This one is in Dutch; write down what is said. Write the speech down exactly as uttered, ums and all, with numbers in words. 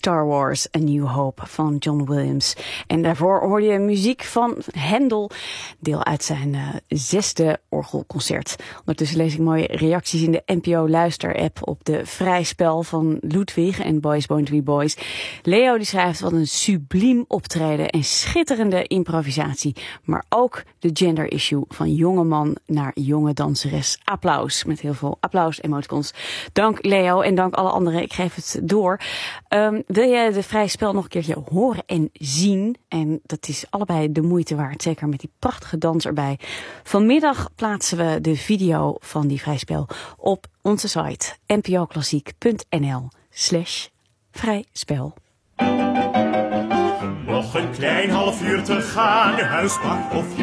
Star Wars A New Hope van John Williams. En daarvoor hoorde je muziek van Händel, deel uit zijn uh, zesde orgelconcert. Ondertussen lees ik mooie reacties in de N P O Luister-app op de Vrijspel van Ludwig en Boys Born to be Boys. Leo die schrijft: wat een subliem optreden en schitterende improvisatie. Maar ook de gender issue van jonge man naar jonge danseres. Applaus, met heel veel applaus emoticons. Dank Leo en dank alle anderen. Ik geef het door. Um, wil je de Vrije Spel nog een keertje horen en zien? En dat is allebei de moeite waard. Zeker met die prachtige dans erbij. Vanmiddag plaatsen we de video van die Vrije Spel op onze site npoklassiek.nl slash vrijspel. Nog een klein half uur te gaan, huispak of je